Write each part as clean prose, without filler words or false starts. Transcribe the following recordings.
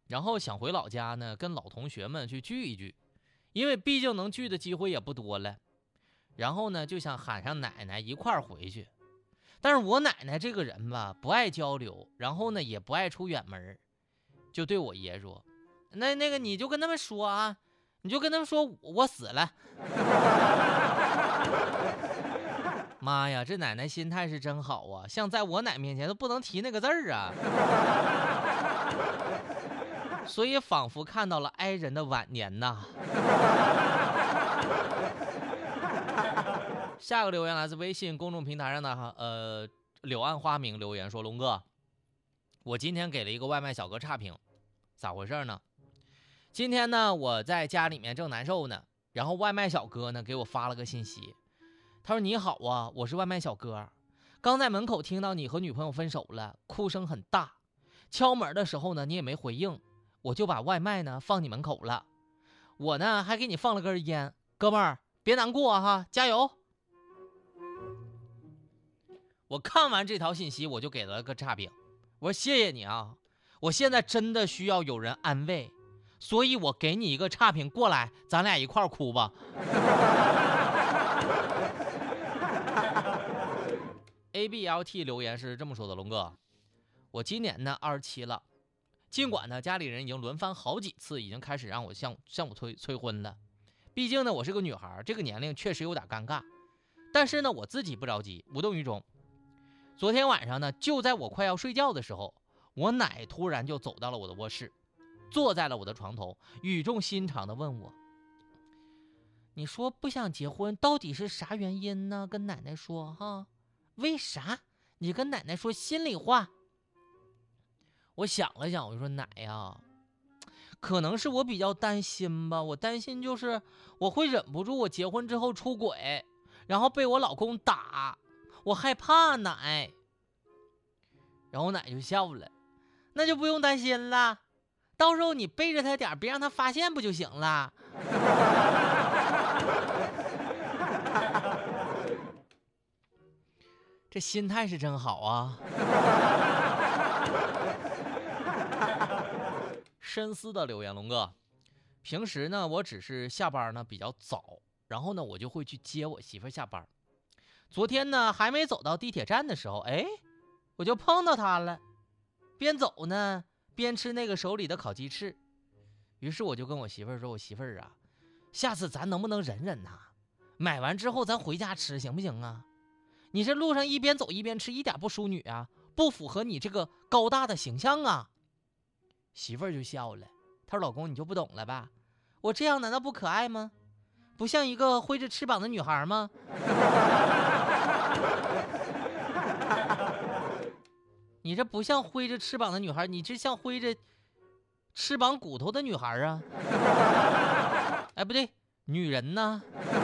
然后想回老家呢，跟老同学们去聚一聚，因为毕竟能聚的机会也不多了。然后呢，就想喊上奶奶一块儿回去。但是我奶奶这个人吧，不爱交流，然后呢也不爱出远门，就对我爷说：“那个你就跟他们说啊，你就跟他们说我死了。”妈呀，这奶奶心态是真好啊，像在我奶面前都不能提那个字儿啊。所以仿佛看到了哀人的晚年呐。下个留言来自微信公众平台上的柳暗花明留言说：龙哥，我今天给了一个外卖小哥差评，咋回事呢？今天呢我在家里面正难受呢，然后外卖小哥呢给我发了个信息，他说：“你好啊，我是外卖小哥，刚在门口听到你和女朋友分手了，哭声很大，敲门的时候呢你也没回应，我就把外卖呢放你门口了，我呢还给你放了根烟，哥们儿别难过哈，加油。”我看完这条信息我就给了个差评，我说谢谢你啊，我现在真的需要有人安慰，所以我给你一个差评，过来咱俩一块儿哭吧。ABLT 留言是这么说的：龙哥，我今年呢27了，尽管呢家里人已经轮番好几次已经开始让我向我催婚了，毕竟呢我是个女孩，这个年龄确实有点尴尬，但是呢我自己不着急，无动于衷。昨天晚上呢，就在我快要睡觉的时候，我奶突然就走到了我的卧室，坐在了我的床头，语重心长地问我：“你说不想结婚到底是啥原因呢？跟奶奶说哈，为啥？你跟奶奶说心里话。”我想了想，我就说：“奶呀，可能是我比较担心吧，我担心就是我会忍不住我结婚之后出轨，然后被我老公打。我害怕奶。”然后我奶就笑了：“那就不用担心了，到时候你背着他点，别让他发现不就行了。”这心态是真好啊。深思的留言：龙哥，平时呢我只是下班呢比较早，然后呢我就会去接我媳妇下班。昨天呢还没走到地铁站的时候，我就碰到她了，边走呢边吃那个手里的烤鸡翅。于是我就跟我媳妇儿说：“我媳妇儿啊，下次咱能不能忍忍呐？买完之后咱回家吃行不行啊？你这路上一边走一边吃，一点不淑女啊，不符合你这个高大的形象啊。”媳妇儿就笑了，她说：“老公你就不懂了吧？我这样难道不可爱吗？不像一个挥着翅膀的女孩吗？”你这不像挥着翅膀的女孩，你这像挥着翅膀骨头的女孩啊。不对，女人呢？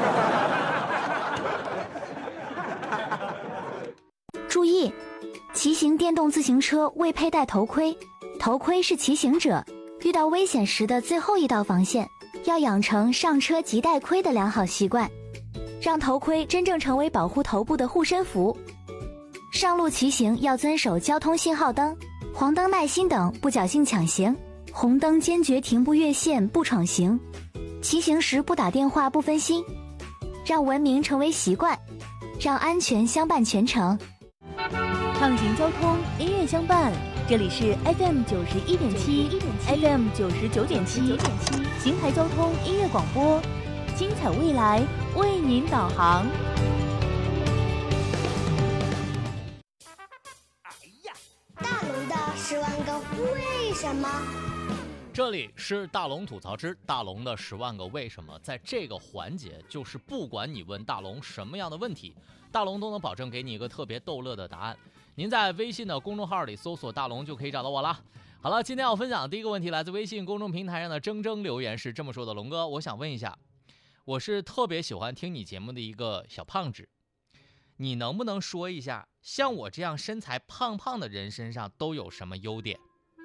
注意，骑行电动自行车未佩戴头盔，头盔是骑行者遇到危险时的最后一道防线，要养成上车即戴盔的良好习惯，让头盔真正成为保护头部的护身符。上路骑行要遵守交通信号灯、黄灯耐心等，不侥幸抢行，红灯坚决停步越线不闯行，骑行时不打电话不分心，让文明成为习惯，让安全相伴全程。 畅行交通，音乐相伴，这里是 FM91.7 FM 99.7邢台交通音乐广播，精彩未来为您导航。 大龙的10万个为什么。 这里是大龙吐槽之大龙的10万个为什么。在这个环节，就是不管你问大龙什么样的问题，大龙都能保证给你一个特别逗乐的答案。您在微信的公众号里搜索大龙就可以找到我了。好了，今天要分享的第一个问题来自微信公众平台上的铮铮留言，是这么说的：龙哥，我想问一下，我是特别喜欢听你节目的一个小胖子，你能不能说一下像我这样身材胖胖的人身上都有什么优点？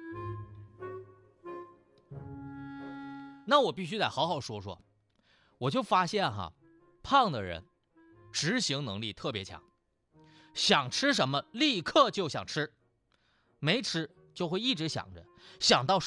那我必须得好好说说。我就发现胖的人执行能力特别强，想吃什么立刻就想吃，没吃就会一直想着，想到